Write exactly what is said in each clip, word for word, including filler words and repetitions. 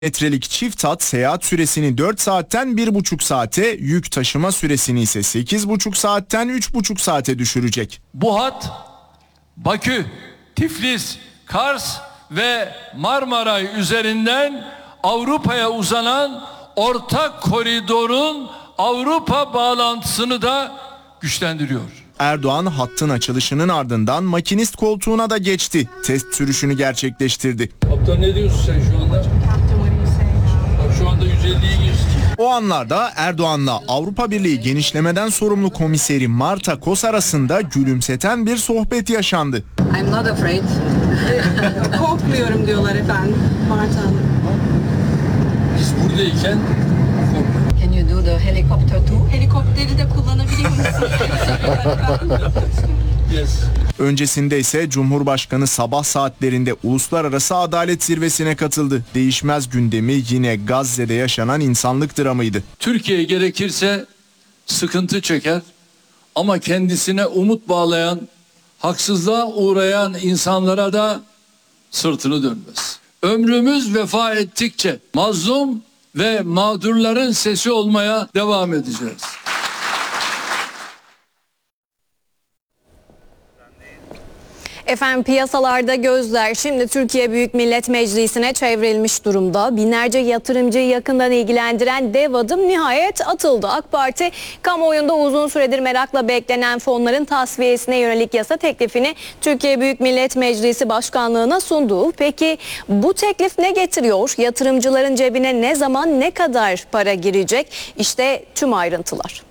metrelik çift hat seyahat süresini dört saatten bir buçuk saate, yük taşıma süresini ise sekiz buçuk saatten üç buçuk saate düşürecek. Bu hat Bakü, Tiflis, Kars ve Marmaray üzerinden Avrupa'ya uzanan ortak koridorun Avrupa bağlantısını da güçlendiriyor. Erdoğan hattın açılışının ardından makinist koltuğuna da geçti. Test sürüşünü gerçekleştirdi. Kaptan ne diyorsun sen şu anda? Bak şu anda yüz elliyi geçti. O anlarda Erdoğan'la Avrupa Birliği genişlemeden sorumlu komiseri Marta Kos arasında gülümseten bir sohbet yaşandı. I'm not afraid. Korkmuyorum diyorlar efendim Marta Hanım. Biz buradayken Can you do the helicopter too? Helikopteri de kullanabiliyor musun? yes. Öncesinde ise Cumhurbaşkanı sabah saatlerinde Uluslararası Adalet Zirvesi'ne katıldı. Değişmez gündemi yine Gazze'de yaşanan insanlık dramıydı. Türkiye gerekirse sıkıntı çeker ama kendisine umut bağlayan, haksızlığa uğrayan insanlara da sırtını dönmez. Ömrümüz vefa ettikçe mazlum ve mağdurların sesi olmaya devam edeceğiz. Efendim piyasalarda gözler şimdi Türkiye Büyük Millet Meclisi'ne çevrilmiş durumda. Binlerce yatırımcıyı yakından ilgilendiren dev adım nihayet atıldı. AK Parti kamuoyunda uzun süredir merakla beklenen fonların tasfiyesine yönelik yasa teklifini Türkiye Büyük Millet Meclisi Başkanlığı'na sundu. Peki bu teklif ne getiriyor? Yatırımcıların cebine ne zaman ne kadar para girecek? İşte tüm ayrıntılar.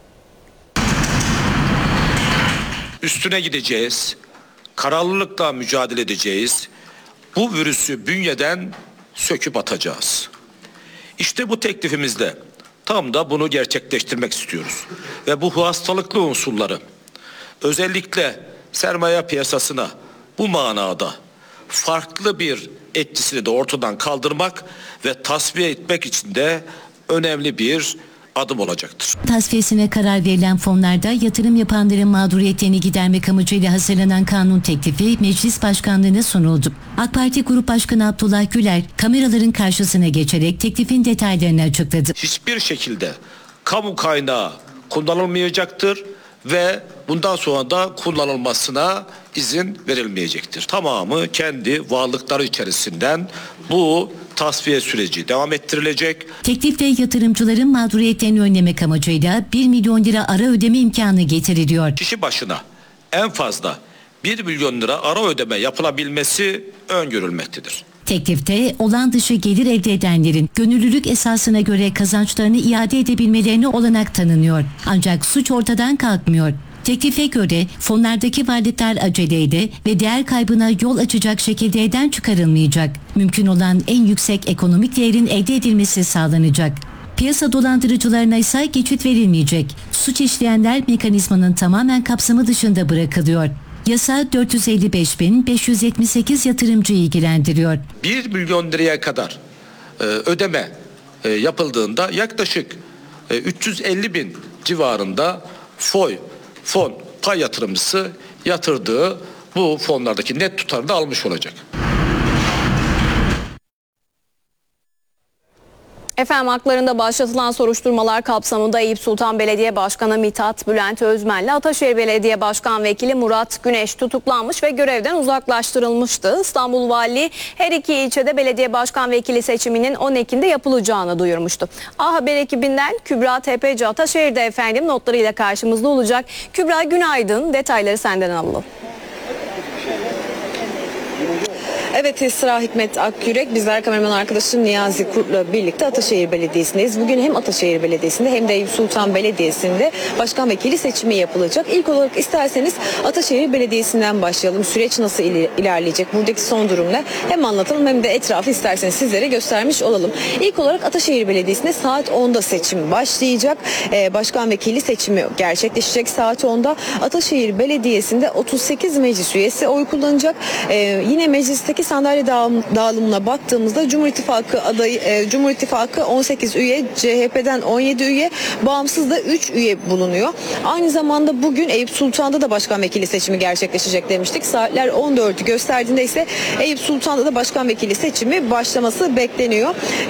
Üstüne gideceğiz. Kararlılıkla mücadele edeceğiz. Bu virüsü bünyeden söküp atacağız. İşte bu teklifimizde tam da bunu gerçekleştirmek istiyoruz. Ve bu hastalıklı unsurları özellikle sermaye piyasasına bu manada farklı bir etkisini de ortadan kaldırmak ve tasfiye etmek için de önemli bir adım olacaktır. Tasfiyesine karar verilen fonlarda yatırım yapanların mağduriyetlerini gidermek amacıyla hazırlanan kanun teklifi Meclis Başkanlığı'na sunuldu. AK Parti Grup Başkanı Abdullah Güler kameraların karşısına geçerek teklifin detaylarını açıkladı. Hiçbir şekilde kamu kaynağı kullanılmayacaktır ve bundan sonra da kullanılmasına izin verilmeyecektir. Tamamı kendi varlıkları içerisinden bu tasfiye süreci devam ettirilecek. Teklifte yatırımcıların mağduriyetlerini önlemek amacıyla bir milyon lira ara ödeme imkanı getiriliyor. Kişi başına en fazla bir milyon lira ara ödeme yapılabilmesi öngörülmektedir. Teklifte olağan dışı gelir elde edenlerin gönüllülük esasına göre kazançlarını iade edebilmelerine olanak tanınıyor. Ancak suç ortadan kalkmıyor. Teklife göre fonlardaki varlıklar aceleyle ve değer kaybına yol açacak şekilde elden çıkarılmayacak. Mümkün olan en yüksek ekonomik değerin elde edilmesi sağlanacak. Piyasa dolandırıcılarına ise geçit verilmeyecek. Suç işleyenler mekanizmanın tamamen kapsamı dışında bırakılıyor. Yasa dört yüz elli beş bin beş yüz yetmiş sekiz yatırımcıyı ilgilendiriyor. bir milyon liraya kadar e, ödeme e, yapıldığında yaklaşık e, üç yüz elli bin civarında foy, fon, pay yatırımcısı yatırdığı bu fonlardaki net tutarını da almış olacak. Efendim haklarında başlatılan soruşturmalar kapsamında Eyüp Sultan Belediye Başkanı Mithat Bülent Özmen ile Ataşehir Belediye Başkan Vekili Murat Güneş tutuklanmış ve görevden uzaklaştırılmıştı. İstanbul Valiliği her iki ilçede belediye başkan vekili seçiminin on Ekim'de yapılacağını duyurmuştu. A Haber ekibinden Kübra Tepeci Ataşehir'de efendim notlarıyla karşımızda olacak. Kübra günaydın, detayları senden alalım. Evet Esra Hikmet Akyürek, bizler kameraman arkadaşım Niyazi Kurt'la birlikte Ataşehir Belediyesi'ndeyiz. Bugün hem Ataşehir Belediyesi'nde hem de Eyüp Sultan Belediyesi'nde başkan vekili seçimi yapılacak. İlk olarak isterseniz Ataşehir Belediyesi'nden başlayalım. Süreç nasıl ilerleyecek? Buradaki son durum ne? Hem anlatalım hem de etrafı isterseniz sizlere göstermiş olalım. İlk olarak Ataşehir Belediyesi'nde saat onda seçim başlayacak. Ee, başkan vekili seçimi gerçekleşecek saat onda. Ataşehir Belediyesi'nde otuz sekiz meclis üyesi oy kullanacak. Ee, yine meclisteki meclisteki sandalye dağım- dağılımına baktığımızda Cumhur İttifakı adayı e, Cumhur İttifakı on sekiz üye, C H P'den on yedi üye, bağımsız da üç üye bulunuyor. Aynı zamanda bugün Eyüp Sultan'da da başkan vekili seçimi gerçekleşecek demiştik. Saatler on dördü gösterdiğinde ise Eyüp Sultan'da da başkan vekili seçimi başlaması bekleniyor.